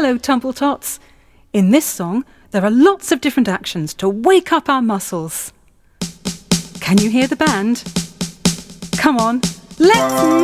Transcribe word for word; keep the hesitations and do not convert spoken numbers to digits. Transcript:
Hello, Tumble Tots. In this song, there are lots of different actions to wake up our muscles. Can you hear the band? Come on, let's